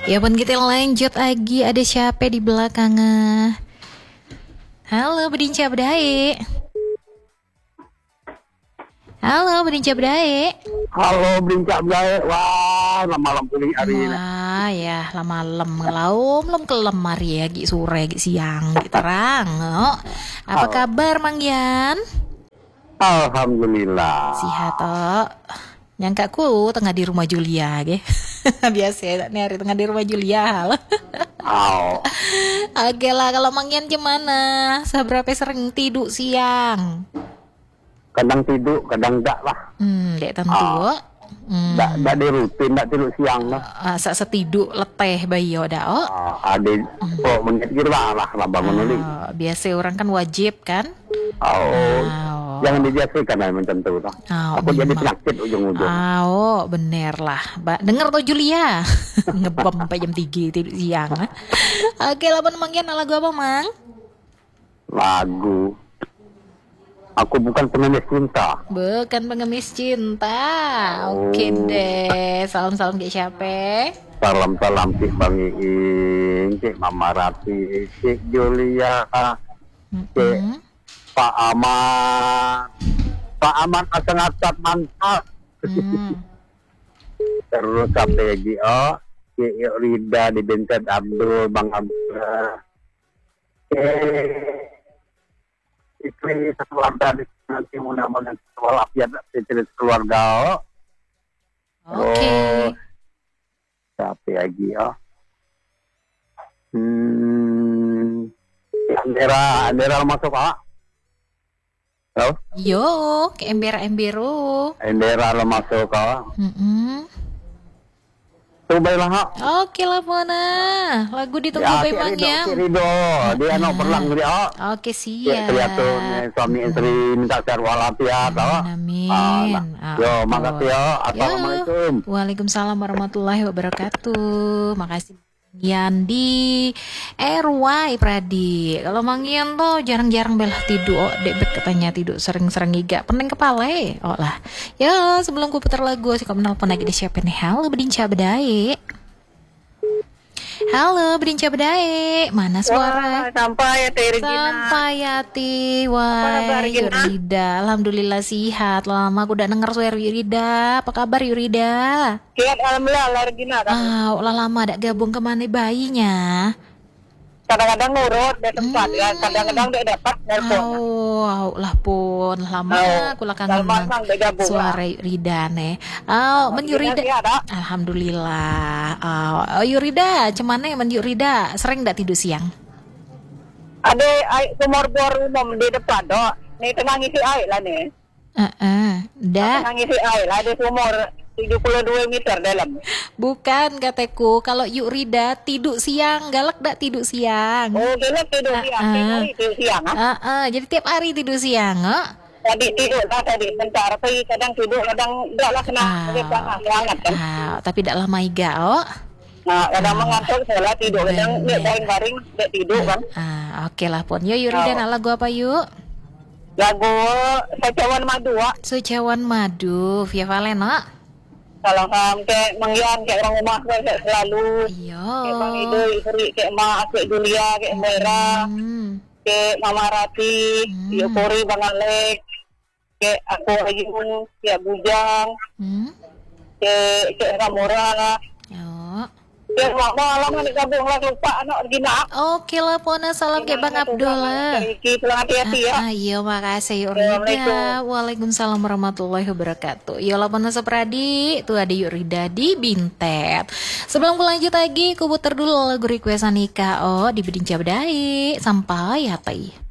Ya pun kita lanjut lagi. Ada siapa di belakangnya? Halo Bedinca Bedae. Halo Bedinca Bedae. Halo Berincak Belai. Wah, malam kuning hari ini. Wah ya lama lem lem kelem hari ya gi sore gi siang gi terang. Oh. Apa kabar Mang Yan? Alhamdulillah. Sihat oh. Nyangkaku tengah di rumah Julia ge. Biasa nih hari tengah di rumah Julia. Oh, Oke lah kalau Mang Yan gimana? Seberapa sering tidur siang? kadang tidur, kadang enggak lah. Dek tentu. Enggak di rutin, enggak tidur siang lah. Sak setiduk leteh bayi dah oh. Ada 10 menit gitu lah bangun dulu. Biasa orang kan wajib kan? Jangan dibiasakan lah macam tu lah. Aku jadi penyakit ujung-ujung. Bener lah. Dengar tuh Julia. Ngebom sampai jam 3 tidur siang. Oke, lapan Mang Yan lagu apa Mang? Lagu Aku Bukan Pengemis Cinta. Bukan Pengemis Cinta. Oke deh. Salam-salam ke siapa? Salam-salam Cik Bang Iing, Cik Mama Rati, Cik Julia, Cik Pak Aman. Pak Aman asal-asal mantap. Terus sampai lagi Cik Rida di Vincent Abdul, Bang Abdul. Istri sekeluarga di nanti mudah-mudahan walafiat istri keluarga. Oke. Sampai lagi Andera masuk Halo? Yo, ke embera-emberu. Andera lo masuk Coba lah Oke lah Pona. Lagu ditunggu Bay Mang ya. Ridho, dia nak perlang dia. Oke siap. Kelihatan suami istri minta sehat walafiat. Amin. Yo, makasih ya. Assalamualaikum. Waalaikumsalam warahmatullahi wabarakatuh. Makasih Yan di RY Pradi. Kalau Mang Yan tuh jarang-jarang belah tidur. Debet katanya tidur sering-sering giga pening kepala. Lah. Ya sebelum ku putar lagu sih kau menelpon lagi di siapa nih? Halo Bedinca Bedae. Halo Bedinca Bedae. Mana suara? Wah, sampai ya Teh Regina. Sampai Yati. Wah, Yurida. Alhamdulillah sihat. Lama aku udah denger suara Yurida. Apa kabar Yurida? Kiat alhamdulillah Regina. Ulah lama ada gabung kemana bayinya? Kadang-kadang nurut di tempat ya, kadang-kadang dia dapat nelpon. Lah pun lama aku lah kangen suara Yurida nih. Yurida. Alhamdulillah. Yurida, cemana men Yurida? Sering enggak tidur siang? Ada sumur bor umum di depan dok. Nih tengah ngisi air lah nih. Tengah ngisi air lah di sumur 72 meter dalam. Bukan kataku, kalau Yurida tidur siang, galak dak tidur siang. Oh, galak tidur siang, tidur siang jadi tiap hari tidur siang, Tadi tidur lah tadi, bentar, tapi kadang tidur, kadang enggak lah kena hangat kan. Tapi dak lama iga, Kadang mengantuk, saya tidur, kadang dia baring-baring, dia tidur kan. Oke lah pun. Yo Yurida nak lagu apa yuk? Lagu Secawan Madu, Secawan Madu, Via Valen, Kalau kayak Mang Yan, kayak orang rumah gue kayak selalu. Iya. Kayak Bang Ido, Isri, kayak Mak, kayak Julia, kayak Merah, kayak Mama Rati, Yukuri, Bang Alek, kayak aku Ayu, kayak Bujang, kayak Ramura. Kayak Mak Malam kan digabung lah, lupa anak Regina. Oke lah Pona, salam kayak Bang Abdullah. Hati-hati ya. Iya makasih Yurida. Waalaikumsalam warahmatullahi wabarakatuh. Ya lah Pona Sepradi. Tuh ada Yurida di Bintet. Sebelum lanjut lagi, aku putar dulu lagu requestan Nika di Bedinca Bedae. Sampai hati.